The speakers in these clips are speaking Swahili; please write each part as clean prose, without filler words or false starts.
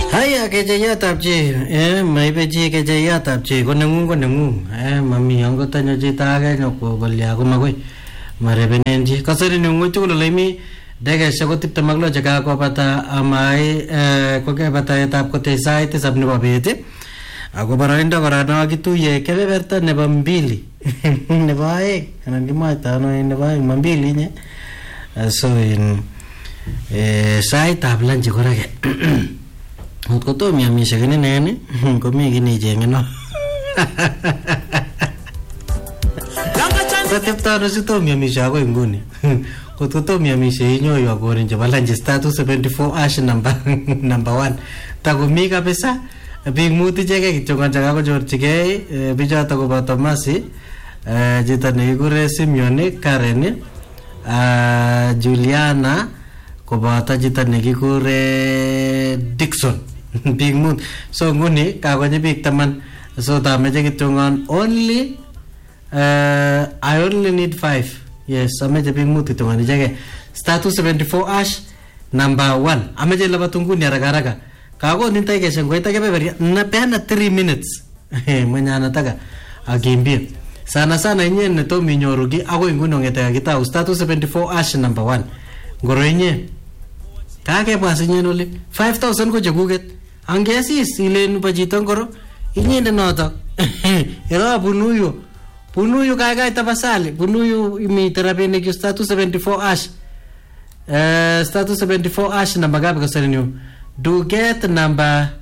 Haya kejayat apchi mai beji kejayat apchi konengung mami ango tanyo jita age nyoko golya ko magoi marebenenji kasari nungu chulo lemi dege shago tipta maglo jaga ko pata amai ko ke pata etap ko te site sabne babete ako barainda barana gitu ye kebe berta ne bambili ne bae anan gimata no ne bae mambili nye so in site tablan jigorage ko to mi amisha gini nene ko mi gini jenge no Patipta no si to mi amisha ko inguni ko to mi amisha inyo yo ko rin jabalanje status 74 ash number 1 tago mi kabisa big muti jege kichonga jaga ko jor chige bija tago batamasi jita ne gure Simeone Karen Juliana ko bata jita ne gure Dixon big mood so nguni kagonya big taman so dame je kitungan only I only need 5 yes ameje big mood kitungan jage status 74 ash number 1 ameje labatungu ni raga kago nintai ke sengweta ke beberi na pena 3 minutes manyana taga agimbia sana inye to minyorugi ago inguno ngeta kita status 74 ash number 1 ngoroinye kake pasinye nole 5000 ko jaguget angesi silen pajitong koro inyende noto era punuyo kaya tabasali punuyo imi terapene ki status 74 ash status 74 ash na magabi kasarinyo do get number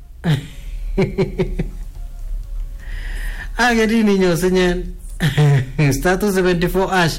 agadi ninyo senyen status 74 ash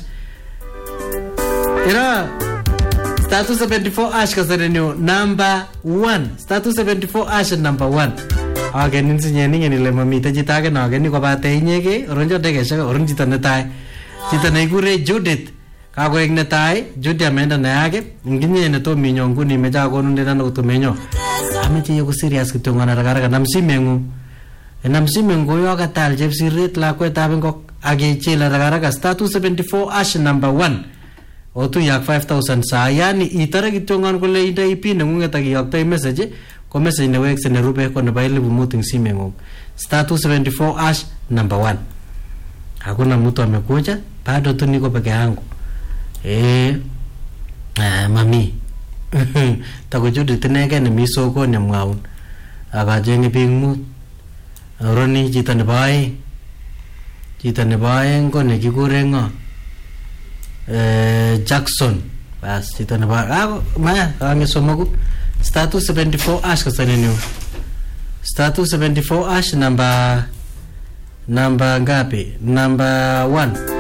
era status 74 ash kasarenyo number 1 status 74 ash number 1 again sinye ni le mamita jita ke na gani ko bate inyege oronjo dege sha oron jita netai jita nei gure Judith ka go ek netai Judith amenda na age nginye ne to minyongu ni meja go nunde na to menyo ameche yo serious kitongana raga namsimengu yo ka tal jeb sirit la ko taben ko age chela raga status 74 ash number 1 otu yak 5000 sa yani itara gitongan ko le ida ipi nunga tagi yakta message ko message ne wex ne rube ko ne baile bu muting simengo status 74 ash number 1 hakuna mtu amekuja bado tu niko peke yangu mami tagojude tenege ne misoko ne mwaun agajenge pingmut roni jita ne bae ngo ne kigurengo Jackson bas kita nabak maya kami somogu status 74 ash kasanenyo status 74 ash number ngapi number 1